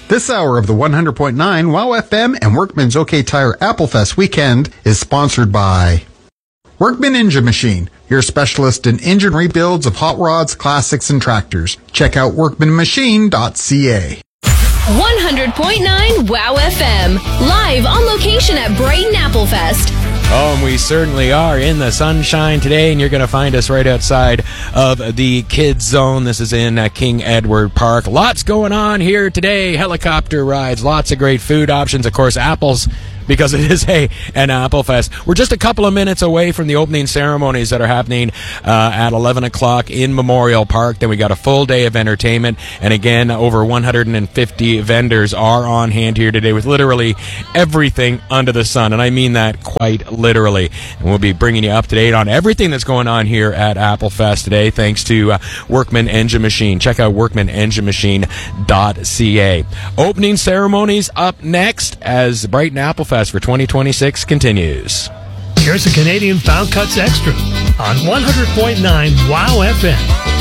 This hour of the 100.9 WOW FM and Workman's OK Tire Applefest weekend is sponsored by Workman Engine Machine, your specialist in engine rebuilds of hot rods, classics, and tractors. Check out workmanmachine.ca. 100.9 WOW FM, live on location at Brighton Applefest. Oh, and we certainly are in the sunshine today, and you're going to find us right outside of the Kids Zone. This is in King Edward Park. Lots going on here today. Helicopter rides, lots of great food options. Of course, apples, because it is an Apple Fest. We're just a couple of minutes away from the opening ceremonies that are happening at 11 o'clock in Memorial Park. Then we got a full day of entertainment. And again, over 150 vendors are on hand here today with literally everything under the sun. And I mean that quite literally. And we'll be bringing you up to date on everything that's going on here at Apple Fest today, thanks to Workman Engine Machine. Check out workmanenginemachine.ca. Opening ceremonies up next as Brighton Apple Fest for 2026 continues. Here's a Canadian Found Cuts Extra on 100.9 WOW FM.